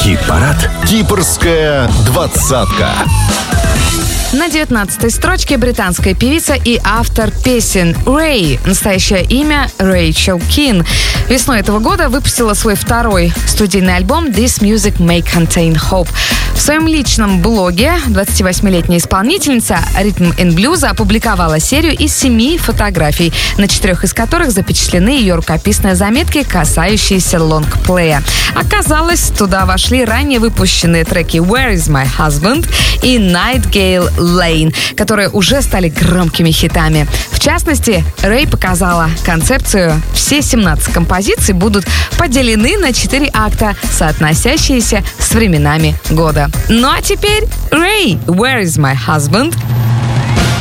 Хит-парад «Кипрская двадцатка». На 19-й строчке британская певица и автор песен Рэй. Настоящее имя Рэйчел Кин. Весной этого года выпустила свой второй студийный альбом «This Music May Contain Hope». В своем личном блоге 28-летняя исполнительница ритм и блюза опубликовала серию из 7 фотографий, на 4 из которых запечатлены ее рукописные заметки, касающиеся лонгплея. Оказалось, туда вошли ранее выпущенные треки «Where is my husband» и «Nightingale Lane», которые уже стали громкими хитами. В частности, Рэй показала концепцию. Все 17 композиций будут поделены на 4 акта, соотносящиеся с временами года. Ну а теперь Рэй, «Where is my husband?»